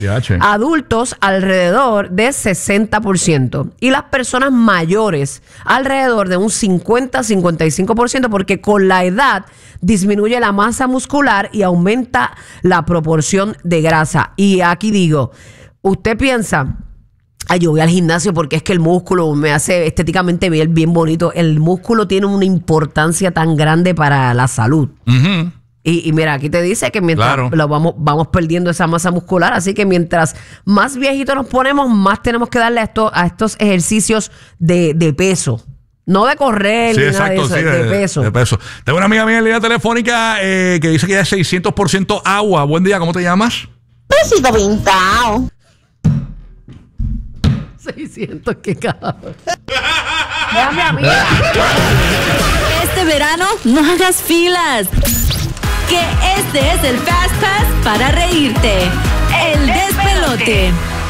Adultos alrededor de 60% y las personas mayores alrededor de un 50-55%, porque con la edad disminuye la masa muscular y aumenta la proporción de grasa. Y aquí digo, usted piensa, ay, yo voy al gimnasio porque es que el músculo me hace estéticamente bien bonito. El músculo tiene una importancia tan grande para la salud. Y mira, aquí te dice que mientras vamos perdiendo esa masa muscular, así que mientras más viejitos nos ponemos, más tenemos que darle a estos ejercicios de peso. No de correr, ni nada de eso, de peso. Tengo una amiga mía en línea telefónica que dice que ya es 600% agua. Buen día, ¿cómo te llamas? Besito pintado. 600, qué cabrón. Déjame a mí. Este verano no hagas filas. Que este es el Fast Pass para reírte. El despelote.